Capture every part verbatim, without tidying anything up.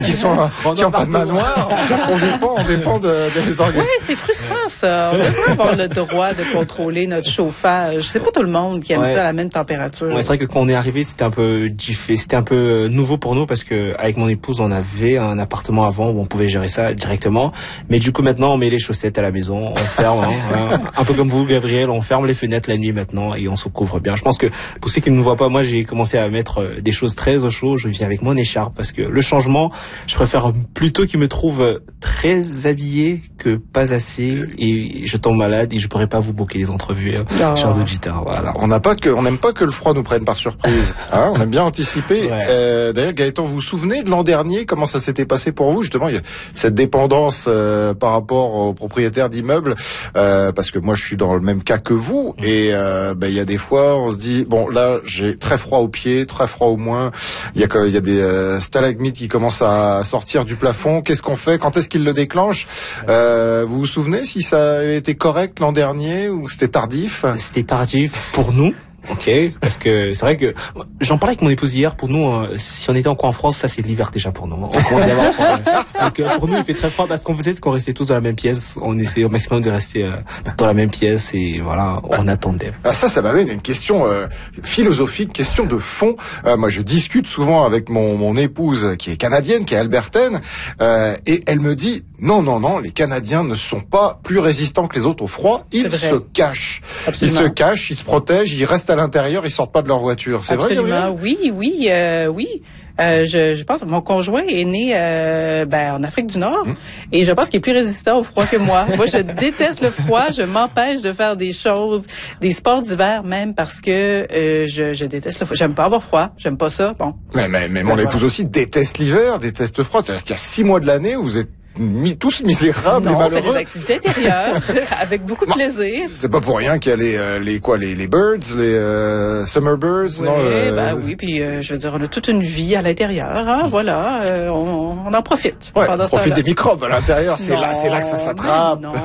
qui sont qui n'ont pas de manoir. On dépend, on dépend de, des organismes. Oui, c'est frustrant ça. On devrait avoir le droit de contrôler notre chauffage. C'est pas tout le monde qui aime ouais. ça à la même température. Ouais, c'est vrai que quand on est arrivé, c'était un peu c'était un peu nouveau pour nous parce que avec mon épouse, on avait un appartement avant où on pouvait gérer ça directement. Mais du coup, maintenant, on met les chaussettes à la maison, on ferme, hein, un peu comme vous, Gabriel, on ferme les fenêtres la nuit maintenant et on se couvre bien. Je pense que pour ceux qui ne me voient pas, moi, j'ai commencé à mettre des choses très au chaud. Je viens avec mon écharpe parce que le changement, je préfère plutôt qu'ils me trouvent très habillé que pas assez et je tombe malade et je pourrais pas vous booker les entrevues, hein, chers auditeurs. Voilà. On n'a pas que, on n'aime pas que le froid nous prenne par surprise. Hein, on aime bien anticiper. Ouais. Euh, d'ailleurs, Gaëtan, vous vous souvenez de l'an dernier, comment ça s'était passé pour vous? Justement, il y a cette dépendance euh, par rapport aux propriétaires d'immeubles, euh, parce que moi, je suis dans le même cas que vous. Mmh. Et euh, ben, il y a des fois, on se dit, bon, là, j'ai très froid aux pieds, très froid au moins. Il y a, il y a des euh, stalagmites qui commencent à sortir du plafond. Qu'est-ce qu'on fait? Quand est-ce qu'il le déclenche? euh, Vous vous souvenez si ça a été correct l'an dernier ou c'était tardif? C'était tardif pour nous. Ok, parce que c'est vrai que j'en parlais avec mon épouse hier. Pour nous, euh, si on était encore en France, ça c'est l'hiver déjà pour nous. On commence à avoir froid. Donc euh, pour nous, il fait très froid parce qu'on faisait, c'est qu'on restait tous dans la même pièce. On essayait au maximum de rester euh, dans la même pièce et voilà, on ah, attendait. Ah, ça, ça m'amène à une question euh, philosophique, question de fond. Euh, moi, je discute souvent avec mon, mon épouse qui est canadienne, qui est albertaine, euh, et elle me dit non, non, non, les Canadiens ne sont pas plus résistants que les autres au froid. Ils se cachent. Absolument. Ils se cachent, ils se protègent, ils restent à l'intérieur, ils sortent pas de leur voiture. C'est Absolument. vrai, Gabriel? Oui, oui, euh, oui. Euh, je, je pense que mon conjoint est né euh, ben, en Afrique du Nord mmh. et je pense qu'il est plus résistant au froid que moi. Moi, je déteste le froid. Je m'empêche de faire des choses, des sports d'hiver même parce que euh, je, je déteste le froid. J'aime pas avoir froid. J'aime pas ça. Bon. Mais, mais, mais mon épouse aussi déteste l'hiver, déteste le froid. C'est-à-dire qu'il y a six mois de l'année où vous êtes mis tous misérables non, et malheureux. On fait des activités intérieures avec beaucoup de non, plaisir. C'est pas pour rien qu'il y a les euh, les quoi les les birds, les euh, summer birds, oui, non euh... bah oui, puis euh, je veux dire on a toute une vie à l'intérieur, hein, voilà, euh, on, on en profite. Ouais, on profite des microbes à l'intérieur, c'est non, là c'est là que ça s'attrape. Non.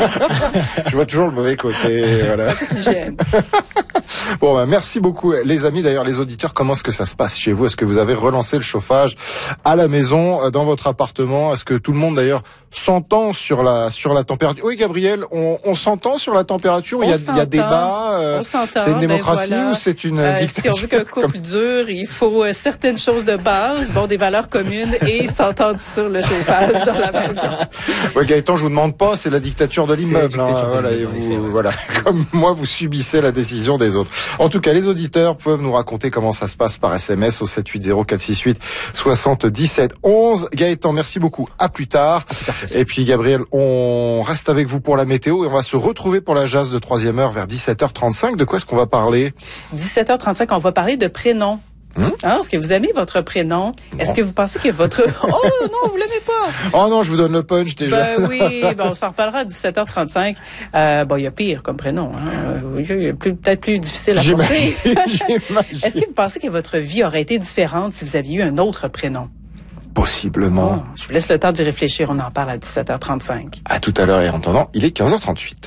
Je vois toujours le mauvais côté, voilà. J'aime. Bon, bah, merci beaucoup les amis. D'ailleurs, les auditeurs, comment est-ce que ça se passe chez vous? Est-ce que vous avez relancé le chauffage à la maison, dans votre appartement? Est-ce que tout le monde d'ailleurs s'entend sur la sur la température? Oui, Gabriel, on, on s'entend sur la température. On il y a il y a débat. Euh, c'est une démocratie ben voilà. ou c'est une euh, dictature? Si on veut qu'un couple dure, il faut euh, certaines choses de base, bon des valeurs communes et s'entendre sur le chauffage dans la maison. Oui, Gaëtan, je vous demande pas, c'est la dictature de l'immeuble. Hein, voilà, et vous, voilà, comme moi, vous subissez la décision des autres. En tout cas, les auditeurs peuvent nous raconter comment ça se passe par S M S au sept huit zéro quatre six huit soixante-dix-sept onze. Gaëtan, merci beaucoup. À plus tard. À plus tard. Et puis Gabriel, on reste avec vous pour la météo et on va se retrouver pour la jazz de troisième heure vers dix-sept heures trente-cinq. De quoi est-ce qu'on va parler? dix-sept heures trente-cinq, on va parler de prénoms. Hum? Ah, est-ce que vous aimez votre prénom? Est-ce que vous pensez que votre... Oh non, vous l'aimez pas? Oh non, je vous donne le punch déjà. Ben oui, ben on s'en reparlera à dix-sept heures trente-cinq. Euh, bon, il y a pire comme prénom. Hein. Il y a plus, peut-être plus difficile à porter. Est-ce que vous pensez que votre vie aurait été différente si vous aviez eu un autre prénom? Possiblement. Oh, je vous laisse le temps d'y réfléchir. On en parle à dix-sept heures trente-cinq. À tout à l'heure et en attendant, il est quinze heures trente-huit.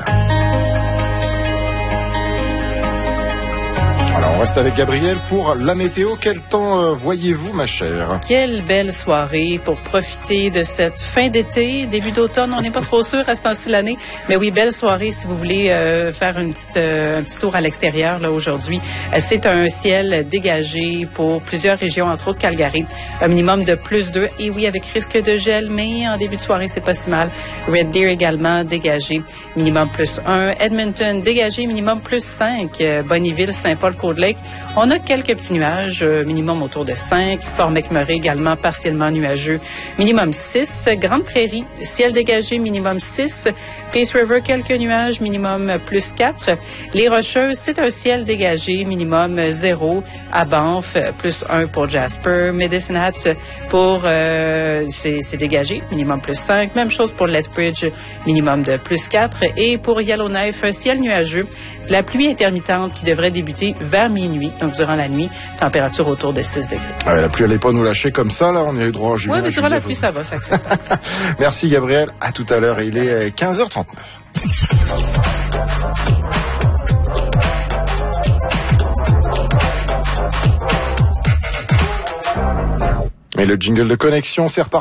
Alors, on reste avec Gabriel pour la météo. Quel temps euh, voyez-vous, ma chère? Quelle belle soirée pour profiter de cette fin d'été, début d'automne. On n'est pas trop sûr à ce temps-ci de l'année. Mais oui, belle soirée si vous voulez euh, faire une petite, euh, un petit tour à l'extérieur là aujourd'hui. Euh, c'est un ciel dégagé pour plusieurs régions, entre autres Calgary. Un minimum de plus deux. Et oui, avec risque de gel, mais en début de soirée, c'est pas si mal. Red Deer également dégagé. Minimum plus un. Edmonton dégagé, minimum plus cinq. Euh, Bonnyville, Saint-Paul, Cold Lake. On a quelques petits nuages, euh, minimum autour de cinq. Fort McMurray également partiellement nuageux, minimum six. Grande Prairie, ciel dégagé, minimum six. Peace River, quelques nuages, minimum plus quatre. Les Rocheuses, c'est un ciel dégagé, minimum zéro. À Banff, plus un pour Jasper. Medicine Hat, pour euh, c'est, c'est dégagé, minimum plus cinq. Même chose pour Lethbridge, minimum de plus quatre. Et pour Yellowknife, un ciel nuageux. De la pluie intermittente qui devrait débuter vers minuit, donc durant la nuit, température autour de six degrés. Ouais, la pluie, allait pas nous lâcher comme ça, là, on a eu droit à Julien. Oui, mais durant la pluie, ça va, c'est acceptable. Merci Gabriel, à tout à l'heure, il est quinze heures trente-neuf. Et le jingle de connexion, c'est reparti.